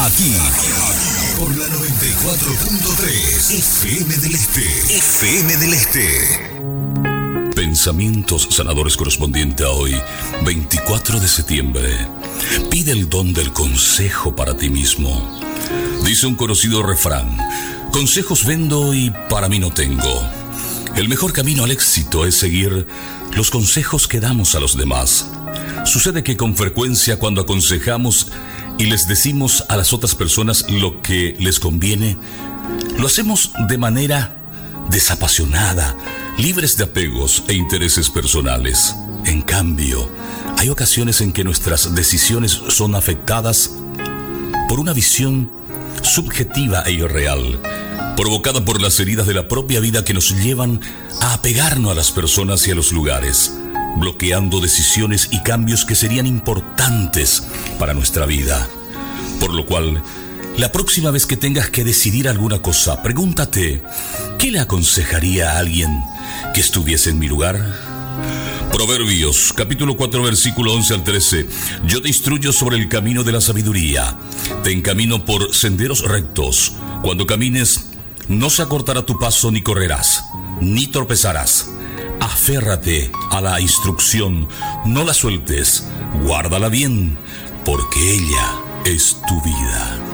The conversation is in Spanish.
Aquí, por la 94.3 FM del Este. FM del Este. Pensamientos sanadores correspondiente a hoy, 24 de septiembre. Pide el don del consejo para ti mismo. Dice un conocido refrán: consejos vendo y para mí no tengo. El mejor camino al éxito es seguir los consejos que damos a los demás. Sucede que con frecuencia cuando aconsejamos y les decimos a las otras personas lo que les conviene, lo hacemos de manera desapasionada, libres de apegos e intereses personales. En cambio, hay ocasiones en que nuestras decisiones son afectadas por una visión subjetiva e irreal, provocada por las heridas de la propia vida que nos llevan a apegarnos a las personas y a los lugares, bloqueando decisiones y cambios que serían importantes para nuestra vida. Por lo cual, la próxima vez que tengas que decidir alguna cosa, pregúntate: ¿qué le aconsejaría a alguien que estuviese en mi lugar? Proverbios, capítulo 4, versículo 11 al 13. Yo te instruyo sobre el camino de la sabiduría. Te encamino por senderos rectos. Cuando camines, no se acortará tu paso, ni correrás, ni tropezarás. Aférrate a la instrucción, no la sueltes. Guárdala bien, porque ella es tu vida.